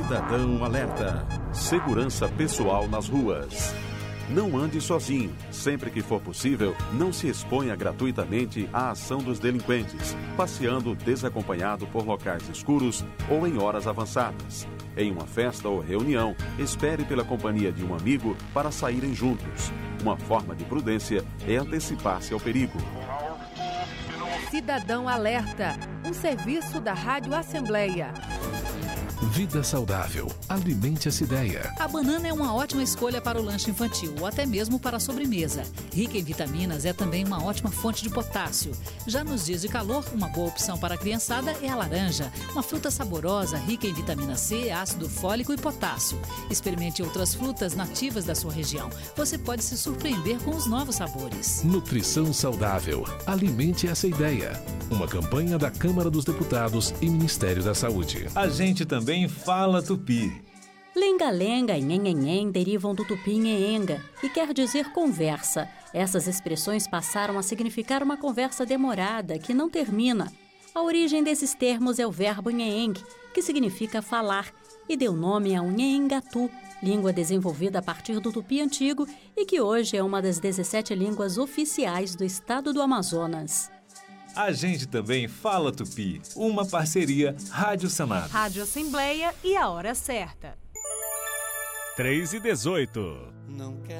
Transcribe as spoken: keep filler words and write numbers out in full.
Cidadão Alerta. Segurança pessoal nas ruas. Não ande sozinho. Sempre que for possível, não se exponha gratuitamente à ação dos delinquentes, passeando desacompanhado por locais escuros ou em horas avançadas. Em uma festa ou reunião, espere pela companhia de um amigo para saírem juntos. Uma forma de prudência é antecipar-se ao perigo. Cidadão Alerta, um serviço da Rádio Assembleia. Vida saudável. Alimente essa ideia. A banana é uma ótima escolha para o lanche infantil ou até mesmo para a sobremesa. Rica em vitaminas, é também uma ótima fonte de potássio. Já nos dias de calor, uma boa opção para a criançada é a laranja, uma fruta saborosa, rica em vitamina C, ácido fólico e potássio. Experimente outras frutas nativas da sua região. Você pode se surpreender com os novos sabores. Nutrição saudável. Alimente essa ideia. Uma campanha da Câmara dos Deputados e Ministério da Saúde. A gente também fala tupi. Lenga-lenga e nhenhenhen derivam do tupi nhenhenga, que quer dizer conversa. Essas expressões passaram a significar uma conversa demorada, que não termina. A origem desses termos é o verbo nhenheng, que significa falar, e deu nome ao nhenhengatu, língua desenvolvida a partir do tupi antigo e que hoje é uma das dezessete línguas oficiais do estado do Amazonas. A gente também fala tupi, uma parceria Rádio Senado. Rádio Assembleia e a hora certa. três e dezoito.